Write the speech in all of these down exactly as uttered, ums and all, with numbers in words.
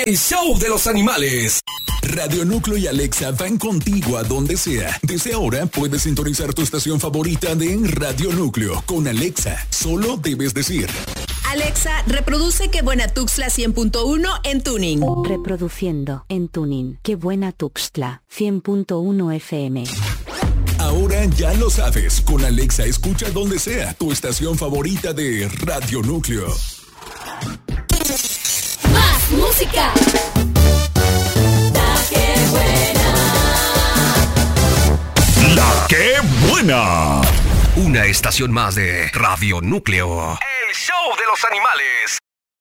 El show de los animales. Radio Núcleo y Alexa van contigo a donde sea. Desde ahora puedes sintonizar tu estación favorita de Radio Núcleo con Alexa. Solo debes decir: Alexa, reproduce Qué Buena Tuxtla cien punto uno en Tuning. Reproduciendo en Tuning Qué Buena Tuxtla cien punto uno F M. Ahora ya lo sabes. Con Alexa escucha donde sea tu estación favorita de Radio Núcleo. Más música. La que buena. La que buena. Una estación más de Radio Núcleo. El show de los animales.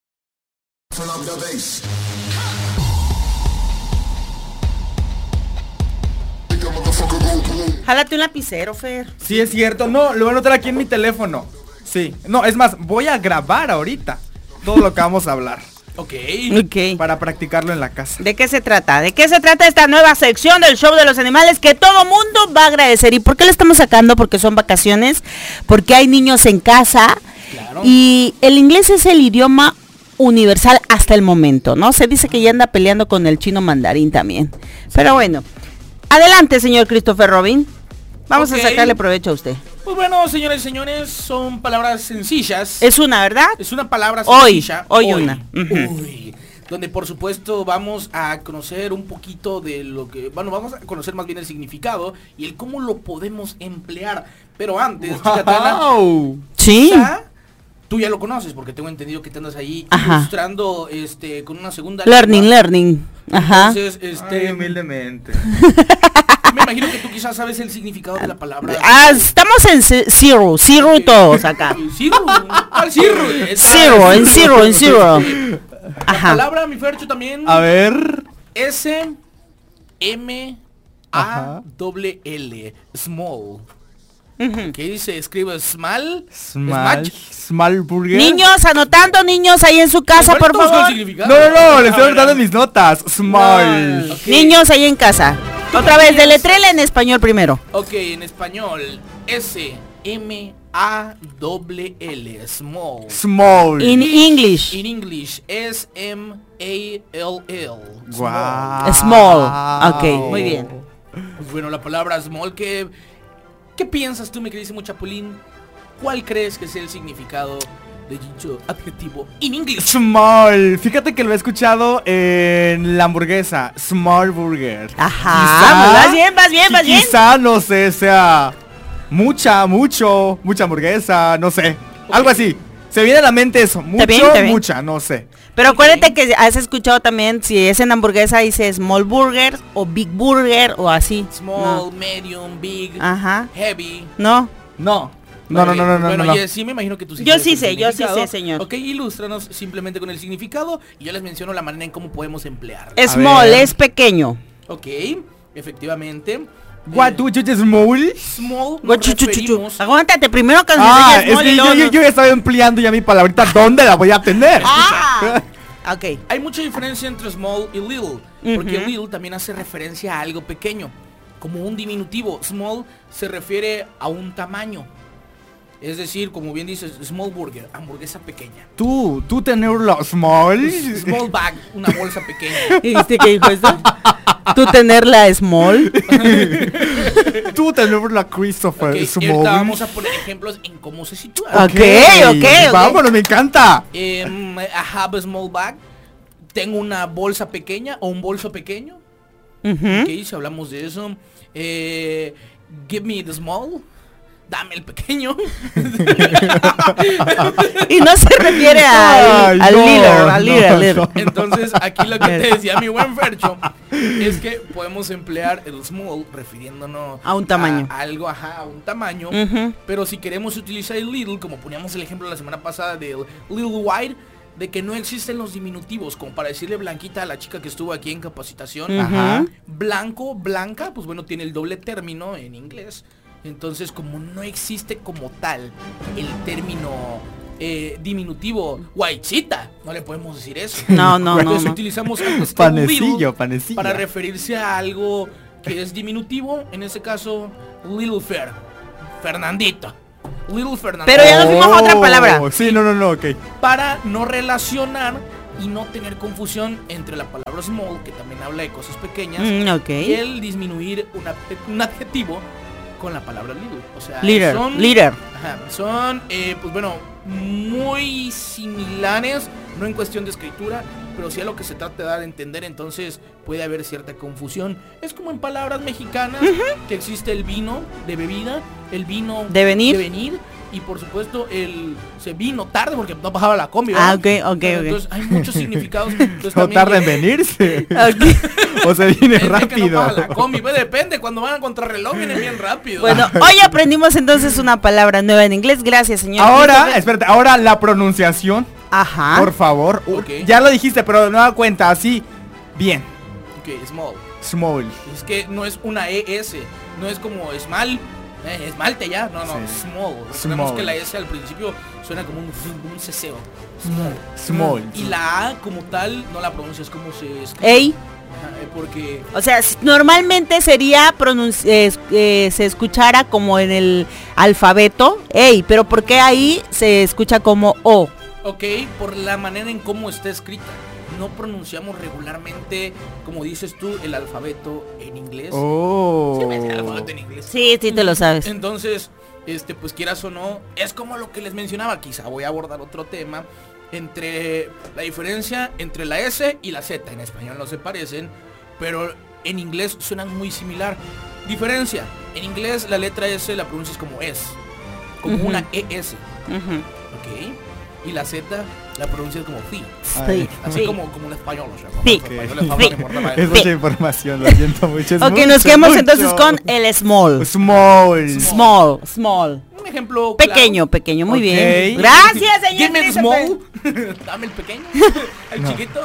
Jálate un lapicero, Fer. Sí, es cierto. No, lo voy a anotar aquí en mi teléfono. Sí. No, es más, voy a grabar ahorita todo lo que vamos a hablar. Ok. Ok. Para practicarlo en la casa. ¿De qué se trata? ¿De qué se trata esta nueva sección del show de los animales que todo mundo va a agradecer? ¿Y por qué lo estamos sacando? Porque son vacaciones, porque hay niños en casa. Claro. Y el inglés es el idioma universal hasta el momento, ¿no? Se dice que ya anda peleando con el chino mandarín también. Pero bueno, adelante, señor Christopher Robin. Vamos okay. a sacarle provecho a usted. Pues bueno, señores y señores, son palabras sencillas. Es una, ¿verdad? Es una palabra hoy, sencilla. Hoy, hoy una. Uh-huh. Uy, donde por supuesto vamos a conocer un poquito de lo que... Bueno, vamos a conocer más bien el significado y el cómo lo podemos emplear. Pero antes, wow. Chicatana, sí. quizá tú ya lo conoces porque tengo entendido que te andas ahí Ajá. ilustrando este, con una segunda... Learning, lengua. learning. Ajá. Entonces, este... Ay, humildemente. Me imagino que tú quizás sabes el significado de la palabra. Ah, estamos en zero, zero okay. todos acá. Zero, ¿cuál zero? Zero, en zero, en zero. La Ajá. palabra, mi Fercho, también. A ver. S M A L L, small. Uh-huh. ¿Qué dice? Escribe small. Small. Small burger. Niños, anotando, niños, ahí en su casa, por favor. No, no, no, les estoy anotando mis notas. Small. No. Okay. Niños, ahí en casa. Otra vez, deletrela en español primero. Ok, en español. S M A L L, small. Small. In English. In English, S M A L L. Wow. Small. Ok, muy bien. Pues bueno, la palabra small, ¿qué, qué piensas tú, mi queridísimo Chapulín? ¿Cuál crees que es el significado de dicho adjetivo in English? Small. Fíjate que lo he escuchado en la hamburguesa. Small burger. Ajá. Quizá, vas bien, vas bien, vas bien. Quizá, no sé, sea mucha, mucho, mucha hamburguesa, no sé. Okay. Algo así. Se viene a la mente eso. Mucho, bien, mucha, no sé. Pero acuérdate okay. que has escuchado también, si es en hamburguesa, dice small burger o big burger o así. Small, no. medium, big, Ajá. heavy. No. No. No, no, no, no, bueno, no, no. Bueno, sí me imagino que tú sí Yo sí sé, yo sí sé, señor. Ok, ilústranos simplemente con el significado y yo les menciono la manera en cómo podemos emplear. Small es pequeño. Ok, efectivamente. What do you small? Small. What chu, chu, chu. Aguántate primero que ah, es que yo, yo, yo estaba empleando ya mi palabrita. ¿Dónde la voy a tener? Ah. Ok. Hay mucha diferencia entre small y little, porque uh-huh. little también hace referencia a algo pequeño, como un diminutivo. Small se refiere a un tamaño. Es decir, como bien dices, small burger, hamburguesa pequeña. Tú, tú tener la small. Small bag, una bolsa pequeña. ¿Y viste qué dijo esto? Tú tener la small. Tú tener la Christopher okay, small. Ahorita vamos a poner ejemplos en cómo se sitúa. Ok, ok, okay. Vámonos, me encanta. Um, I have a small bag. Tengo una bolsa pequeña o un bolso pequeño. Uh-huh. Ok, si hablamos de eso. Eh, give me the small. Dame el pequeño. Y no se refiere a, Ay, al no, líder, al no, líder, líder. No. Entonces, aquí lo que te decía mi buen Fercho es que podemos emplear el small refiriéndonos a un tamaño. A algo, ajá, a un tamaño. Uh-huh. Pero si queremos utilizar el little, como poníamos el ejemplo la semana pasada del little white, de que no existen los diminutivos, como para decirle Blanquita a la chica que estuvo aquí en capacitación. Uh-huh. Ajá. Blanco, blanca, pues bueno, tiene el doble término en inglés. Entonces, como no existe como tal el término eh, diminutivo whitecita, no le podemos decir eso. No, no, Entonces no, utilizamos algo panecillo, panecillo para referirse a algo que es diminutivo, en ese caso Little Fer, Fernandito. Little Fernandito. Pero ya nos fuimos a otra palabra. Sí, no, no, no, ok. Para no relacionar y no tener confusión entre la palabra small, que también habla de cosas pequeñas, mm, okay. y el disminuir una, un adjetivo con la palabra little. O sea, leader, son, leader. Ajá, son eh, pues bueno, muy similares, no en cuestión de escritura, pero sí a lo que se trata de dar a entender, entonces puede haber cierta confusión. Es como en palabras mexicanas, uh-huh. que existe el vino de bebida, el vino de venir, de venir y por supuesto el se vino tarde porque no bajaba la combi, ¿verdad? Ah, ok, ok, pero, ok. Entonces hay muchos significados. Entonces, ¿no tarda en venirse? Okay. O se viene rápido. Que no baja la combi, pues depende, cuando van a contrarreloj vienen bien rápido. Bueno, hoy aprendimos entonces una palabra nueva en inglés, gracias señor. Ahora, espérate, ahora la pronunciación. Ajá. Por favor. Okay. Ya lo dijiste, pero no da cuenta, así. Bien. Ok, small. Small. Es que no es una E S, no es como esmal, eh, esmalte ya, no, no, sí. Small. Recordemos que la S al principio suena como un, un ceseo. Small. Small. Y la A como tal no la pronuncias como se escribe. Ey. Porque, o sea, normalmente sería pronunci- eh, eh, se escuchara como en el alfabeto, ey, pero ¿por qué ahí se escucha como O? Ok, por la manera en cómo está escrita. No pronunciamos regularmente, como dices tú, el alfabeto en inglés. Oh. Sí, me sé el alfabeto en inglés. Sí, sí te lo sabes. Entonces, este, pues quieras o no, es como lo que les mencionaba, quizá voy a abordar otro tema, entre la diferencia entre la S y la Z. En español no se parecen, pero en inglés suenan muy similar. Diferencia, en inglés la letra S la pronuncias como es, como uh-huh. una E S. Uh-huh. Ok. Y la Z la pronuncias como fi. Sí. Así sí. como, como el español. O sea, sí. el español sí. Es mucha sí. información, lo siento mucho. Ok, mucho, nos quedamos mucho. entonces con el small. Small. Small. Small. Un ejemplo pequeño, claro. pequeño, muy okay. bien. Gracias, señor. Give me el small. Dame el pequeño. El no. chiquito.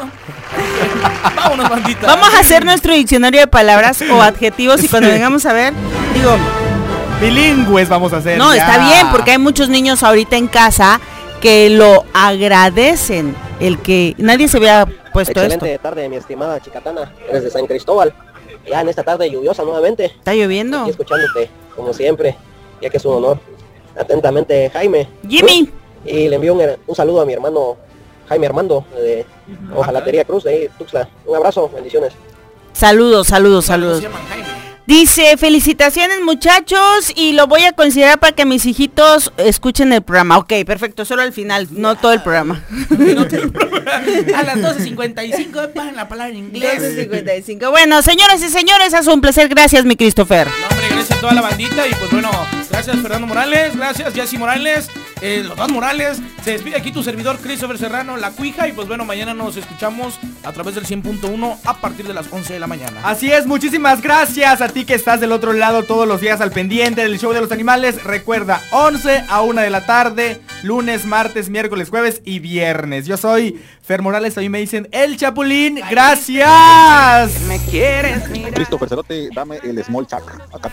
Vámonos, bandita. Vamos a hacer nuestro diccionario de palabras o adjetivos y cuando sí. vengamos a ver, digo, bilingües vamos a hacer. No, ya. está bien, porque hay muchos niños ahorita en casa que lo agradecen, el que nadie se había puesto Excelente esto. Excelente tarde, mi estimada Chicatana, desde San Cristóbal. Ya en esta tarde lluviosa nuevamente. ¿Está lloviendo? Aquí escuchándote, como siempre, ya que es un honor. Atentamente, Jaime. Jimmy. Y le envío un, un saludo a mi hermano Jaime Armando, de Ojalatería Cruz, de ahí, Tuxtla. Un abrazo, bendiciones. Saludos, saludos, saludos. Dice, felicitaciones muchachos y lo voy a considerar para que mis hijitos escuchen el programa. Ok, perfecto, solo al final, no todo el programa. A las doce cincuenta y cinco pagan la palabra en inglés. doce cincuenta y cinco. Bueno, señoras y señores, ha sido un placer. Gracias, mi Christopher. No, hombre, gracias a toda la bandita y pues bueno, gracias Fernando Morales, gracias Jessy Morales, eh, los dos Morales. Se despide aquí tu servidor Christopher Serrano, La Cuija, y pues bueno, mañana nos escuchamos a través del cien punto uno a partir de las once de la mañana. Así es, muchísimas gracias a ti que estás del otro lado todos los días al pendiente del show de los animales. Recuerda, once a una de la tarde, lunes, martes, miércoles, jueves y viernes. Yo soy Fer Morales, a mí me dicen El Chapulín. Gracias. Me quieres, mira. Christopher Cerote, dame el small chat. Acá